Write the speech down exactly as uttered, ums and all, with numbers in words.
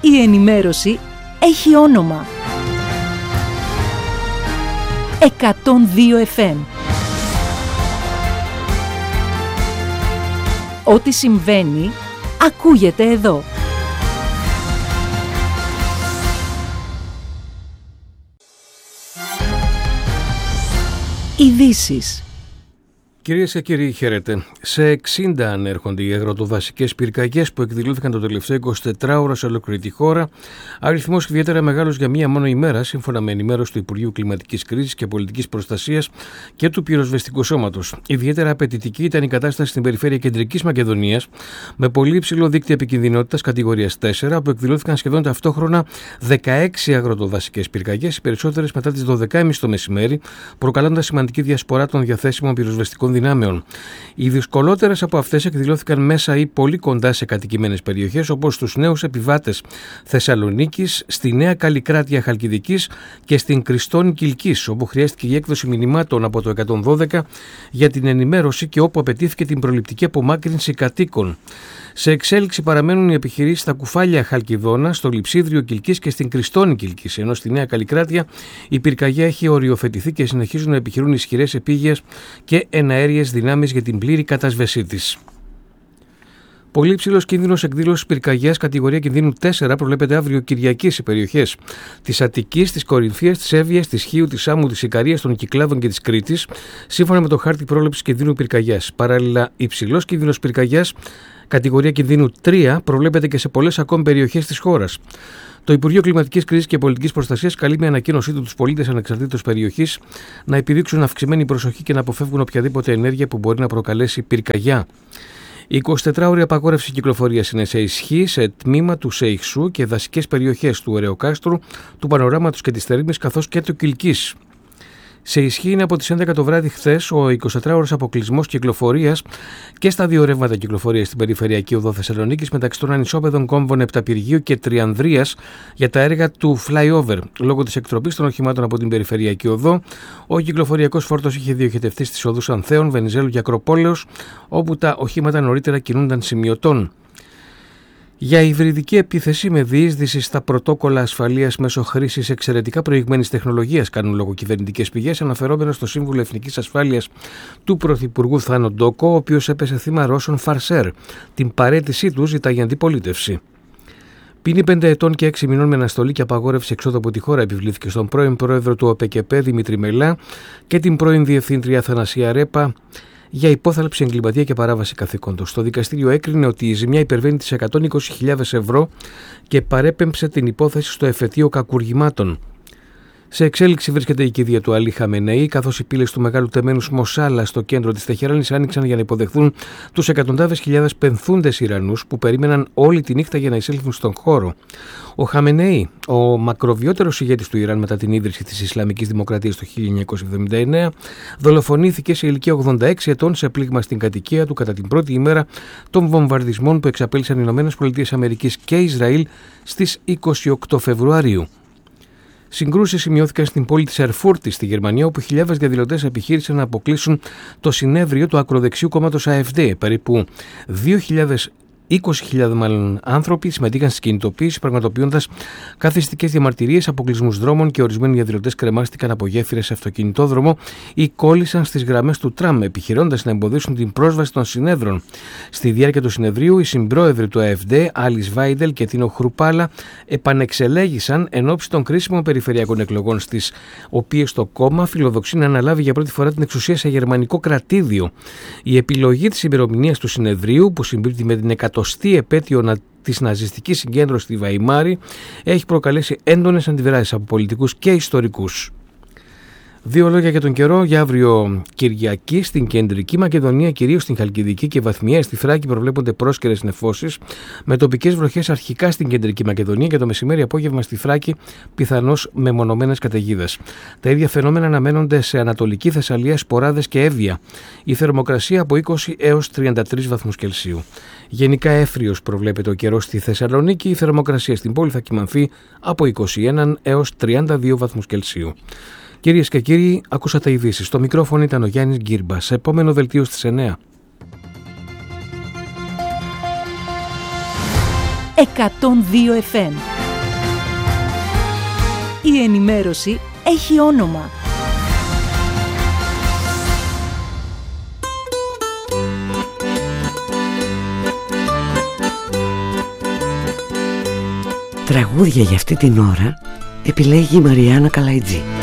Η ενημέρωση έχει όνομα. εκατόν δύο εφ εμ. Ό,τι συμβαίνει, ακούγεται εδώ. Ειδήσεις. Κυρίες και κύριοι, χαίρετε. Σε εξήντα ανέρχονται οι αγροτοβασικές πυρκαγιές που εκδηλώθηκαν το τελευταίο εικοσιτετράωρο σε ολόκληρη τη χώρα. Αριθμός ιδιαίτερα μεγάλος για μία μόνο ημέρα, σύμφωνα με ενημέρωση του Υπουργείου Κλιματικής Κρίσης και Πολιτικής Προστασίας και του Πυροσβεστικού Σώματος. Ιδιαίτερα απαιτητική ήταν η κατάσταση στην περιφέρεια Κεντρικής Μακεδονίας, με πολύ υψηλό δίκτυο επικινδυνότητας κατηγορίας τέσσερα, που εκδηλώθηκαν σχεδόν ταυτόχρονα δεκαέξι αγροτοβασικές πυρκαγιές, οι περισσότερες μετά τις δώδεκα και μισή το μεσημέρι, προκαλώντας σημαντική διασπορά των διαθέσιμων πυροσβεστικών δυνάμεων. Οι δυσκολότερες από αυτές εκδηλώθηκαν μέσα ή πολύ κοντά σε κατοικημένες περιοχές, όπως στους νέους επιβάτες Θεσσαλονίκης, στη Νέα Καλλικράτεια Χαλκιδικής και στην Κριστόνη Κιλκής, όπου χρειάστηκε η έκδοση μηνυμάτων από το εκατόν δώδεκα για την ενημέρωση και όπου απαιτήθηκε την προληπτική απομάκρυνση κατοίκων. Σε εξέλιξη παραμένουν οι επιχειρήσεις στα Κουφάλια Χαλκιδόνα, στο Λειψίδριο Κιλκής και στην Κριστόνη Κιλκής, ενώ στη Νέα Καλλικράτεια η πυρκαγιά έχει οριοθετηθεί και συνεχίζουν να επιχειρούν ισχυρές επίγειες και εναέριες δυνάμεις για την πλήρη κατάσβεσή της. Πολύ υψηλός κίνδυνος εκδήλωσης πυρκαγιάς κατηγορία κινδύνου τέσσερα προβλέπεται αύριο Κυριακή σε περιοχές της Αττικής, της Κορινθίας, της Εύβοιας, της Χίου, της Σάμου, της Ικαρίας, των Κυκλάδων και της Κρήτης, σύμφωνα με το χάρτη πρόληψης κινδύνου πυρκαγιάς. Παράλληλα, υψηλός κίνδυνος πυρκαγιάς κατηγορία κινδύνου τρία προβλέπεται και σε πολλές ακόμη περιοχές της χώρας. Το Υπουργείο Κλιματικής Κρίσης και Πολιτικής Προστασίας καλεί με ανακοίνωσή του τους πολίτες ανεξαρτήτως περιοχής να επιδείξουν αυξημένη προσοχή και να αποφεύγουν οποιαδήποτε ενέργεια που μπορεί να προκαλέσει πυρκαγιά. Η εικοσιτετράωρη απαγόρευση κυκλοφορίας είναι σε ισχύ σε τμήμα του Σεϊχσού και δασικές περιοχές του Ωρεοκάστρου, του Πανοράματος και της Θερίμης, καθώς και του Κιλκής. Σε ισχύ είναι από τις έντεκα το βράδυ χθες ο εικοσιτετράωρος αποκλεισμός κυκλοφορίας και στα δύο ρεύματα κυκλοφορίας στην περιφερειακή οδό Θεσσαλονίκης μεταξύ των ανισόπεδων κόμβων Επταπηργείου και Τριανδρίας για τα έργα του flyover. Λόγω της εκτροπής των οχημάτων από την περιφερειακή οδό, ο κυκλοφοριακός φόρτος είχε διοχετευτεί στις οδούς Ανθέων, Βενιζέλου και Ακροπόλεως, όπου τα οχήματα νωρίτερα κινούνταν σημειωτών. Για υβριδική επίθεση με διείσδυση στα πρωτόκολλα ασφαλείας μέσω χρήσης εξαιρετικά προηγμένης τεχνολογίας, κάνουν λόγω κυβερνητικές πηγές, αναφερόμενο στο Σύμβουλο Εθνικής Ασφάλειας του Πρωθυπουργού Θάνο Ντόκο, ο οποίος έπεσε θύμα Ρώσων φαρσέρ. Την παραίτησή του ζητάει για αντιπολίτευση. Ποινή πέντε ετών και έξι μηνών με αναστολή και απαγόρευση εξόδου από τη χώρα επιβλήθηκε στον πρώην πρόεδρο του ΟΠΕΚΕΠΕ Δημήτρη Μελά και την πρώην διευθύντρια Θανασία Ρέπα για υπόθαλψη, εγκληματία και παράβαση καθήκοντος. Το δικαστήριο έκρινε ότι η ζημιά υπερβαίνει τις εκατόν είκοσι χιλιάδες ευρώ και παρέπεμψε την υπόθεση στο εφετείο κακουργημάτων. Σε εξέλιξη βρίσκεται η κηδεία του Αλή Χαμενεή, καθώς οι πύλες του Μεγάλου Τεμένους Μοσάλα στο κέντρο της Τεχεράνης άνοιξαν για να υποδεχθούν τους εκατοντάδες χιλιάδες πενθούντες Ιρανούς που περίμεναν όλη τη νύχτα για να εισέλθουν στον χώρο. Ο Χαμενεή, ο μακροβιότερος ηγέτης του Ιράν μετά την ίδρυση της Ισλαμικής Δημοκρατίας το χίλια εννιακόσια εβδομήντα εννέα, δολοφονήθηκε σε ηλικία ογδόντα έξι ετών σε πλήγμα στην κατοικία του κατά την πρώτη ημέρα των βομβαρδισμών που εξαπέλυσαν οι Ηνωμένες Πολιτείες Αμερικής και Ισραήλ στις είκοσι οκτώ Φεβρουαρίου. Συγκρούσεις σημειώθηκαν στην πόλη της Ερφούρτη στη Γερμανία, όπου χιλιάδες διαδηλωτές επιχείρησαν να αποκλείσουν το συνέδριο του ακροδεξιού κόμματος AfD. Περίπου δύο χιλιάδες είκοσι χιλιάδες μάλλον άνθρωποι συμμετείχαν στη κινητοποίηση, πραγματοποιώντας καθιστικές διαμαρτυρίες, αποκλεισμούς δρόμων και ορισμένοι διαδηλωτές κρεμάστηκαν από γέφυρες σε αυτοκινητόδρομο ή κόλλησαν στις γραμμές του τραμ, επιχειρώντας να εμποδίσουν την πρόσβαση των συνέδρων. Στη διάρκεια του συνεδρίου, οι συμπρόεδροι του AfD, Άλις Βάιντελ και Τίνο Χρουπάλα, επανεξελέγησαν εν ώψη των κρίσιμων περιφερειακών εκλογών, στις οποίες το κόμμα φιλοδοξεί να αναλάβει για πρώτη φορά την εξουσία σε γερμανικό κρατήδιο. Η επιλογή της ημερομηνίας του συνεδρίου, που συμπίπτει με την εκατοστή επέτειο της ναζιστικής συγκέντρωσης στη Βαϊμάρη, έχει προκαλέσει έντονες αντιδράσεις από πολιτικούς και ιστορικούς. Δύο λόγια για τον καιρό. Για αύριο Κυριακή στην Κεντρική Μακεδονία, κυρίως στην Χαλκιδική και βαθμιαία στη Θράκη, προβλέπονται πρόσκαιρες νεφώσεις με τοπικές βροχές αρχικά στην Κεντρική Μακεδονία και το μεσημέρι-απόγευμα στη Θράκη πιθανώς μεμονωμένες καταιγίδες. Τα ίδια φαινόμενα αναμένονται σε Ανατολική Θεσσαλία, Σποράδες και Εύβοια. Η θερμοκρασία από είκοσι έως τριάντα τρεις βαθμούς Κελσίου. Γενικά εύθριος προβλέπεται ο καιρός στη Θεσσαλονίκη. Η θερμοκρασία στην πόλη θα κυμανθεί από είκοσι ένα έως τριάντα δύο βαθμούς Κελσίου. Κυρίες και κύριοι, ακούσατε ειδήσεις. Στο μικρόφωνο ήταν ο Γιάννης Γκύρμπας. Επόμενο δελτίο στις εννέα. εκατόν δύο εφ εμ Η ενημέρωση έχει όνομα. Τραγούδια για αυτή την ώρα επιλέγει η Μαριάννα Καλαϊτζή.